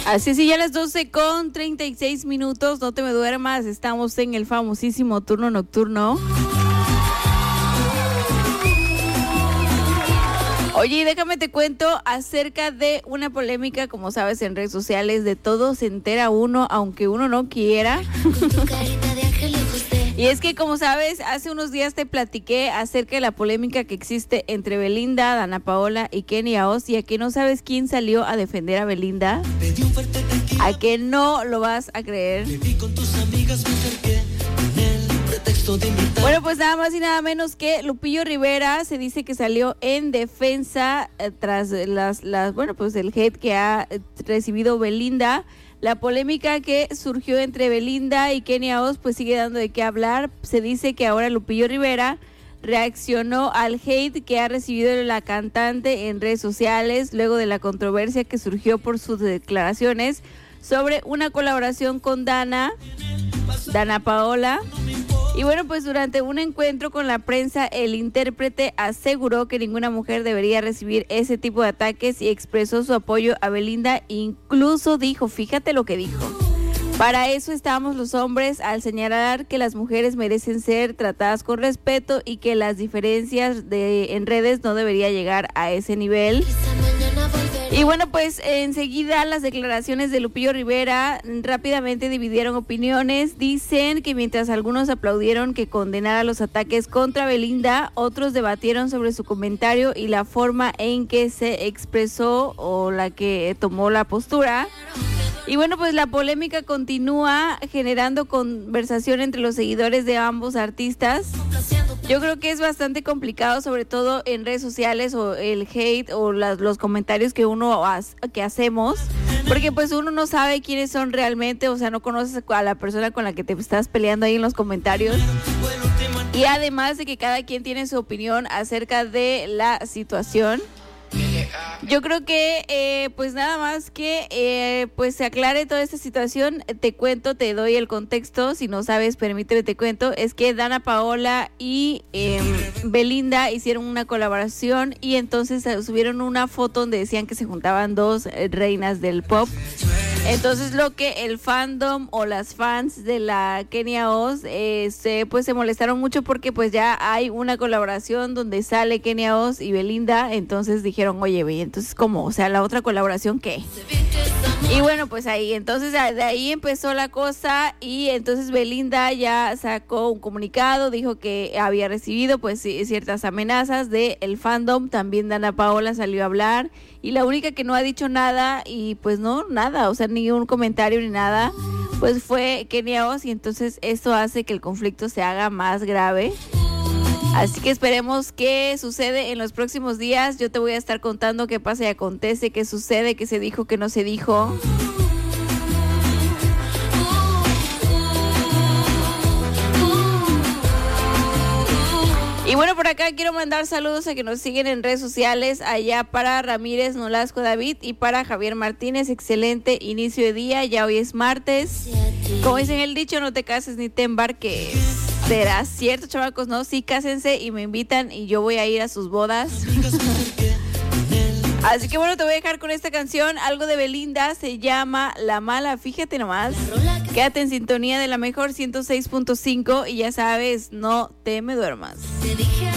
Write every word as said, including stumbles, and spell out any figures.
Así sí, ya a las doce con treinta y seis minutos, no te me duermas, estamos en el famosísimo turno nocturno. Oye, déjame te cuento acerca de una polémica, como sabes, en redes sociales, de todo se entera uno, aunque uno no quiera. Y es que, como sabes, hace unos días te platiqué acerca de la polémica que existe entre Belinda, Dana Paola y Kenia Oz, y a que no sabes quién salió a defender a Belinda, a que no lo vas a creer. Bueno, pues nada más y nada menos que Lupillo Rivera se dice que salió en defensa eh, tras las, las, bueno, pues el hate que ha eh, recibido Belinda. La polémica que surgió entre Belinda y Kenia Oz pues sigue dando de qué hablar. Se dice que ahora Lupillo Rivera reaccionó al hate que ha recibido la cantante en redes sociales luego de la controversia que surgió por sus declaraciones sobre una colaboración con Dana, Dana Paola. Y bueno, pues durante un encuentro con la prensa, el intérprete aseguró que ninguna mujer debería recibir ese tipo de ataques y expresó su apoyo a Belinda. Incluso dijo, fíjate lo que dijo: para eso estamos los hombres, al señalar que las mujeres merecen ser tratadas con respeto y que las diferencias de, en redes no debería llegar a ese nivel. Y bueno, pues enseguida las declaraciones de Lupillo Rivera rápidamente dividieron opiniones. Dicen que mientras algunos aplaudieron que condenara los ataques contra Belinda, otros debatieron sobre su comentario y la forma en que se expresó o la que tomó la postura. Y bueno, pues la polémica continúa generando conversación entre los seguidores de ambos artistas. Yo creo que es bastante complicado, sobre todo en redes sociales, o el hate o las, los comentarios que uno has, que hacemos, porque pues uno no sabe quiénes son realmente, o sea, no conoces a la persona con la que te estás peleando ahí en los comentarios. Y además de que cada quien tiene su opinión acerca de la situación. Yo creo que eh, pues nada más que eh, pues se aclare toda esta situación. Te cuento, te doy el contexto, si no sabes, permíteme te cuento. Es que Dana Paola y eh, Belinda hicieron una colaboración y entonces subieron una foto donde decían que se juntaban dos eh, reinas del pop. Entonces lo que el fandom o las fans de la Kenia Oz eh, se, pues se molestaron mucho porque pues ya hay una colaboración donde sale Kenia Oz y Belinda. Entonces dijeron, oye, ve, entonces ¿cómo? O sea, ¿la otra colaboración qué? Y bueno, pues ahí, entonces de ahí empezó la cosa y entonces Belinda ya sacó un comunicado, dijo que había recibido pues ciertas amenazas del fandom. También Dana Paola salió a hablar y la única que no ha dicho nada y pues no, nada, o sea, ni un comentario ni nada, pues fue Kenia Oz, y entonces eso hace que el conflicto se haga más grave. Así que esperemos qué sucede en los próximos días. Yo te voy a estar contando qué pasa y acontece, qué sucede, qué se dijo, qué no se dijo. Y bueno, por acá quiero mandar saludos a que nos siguen en redes sociales, allá para Ramírez Nolasco David y para Javier Martínez. Excelente inicio de día, ya hoy es martes. Como dicen el dicho, no te cases ni te embarques. ¿Será cierto, chavacos? No, sí, cásense y me invitan y yo voy a ir a sus bodas. Así que bueno, te voy a dejar con esta canción, algo de Belinda, se llama La Mala, fíjate nomás. Quédate en sintonía de la mejor ciento seis punto cinco y ya sabes, no te me duermas.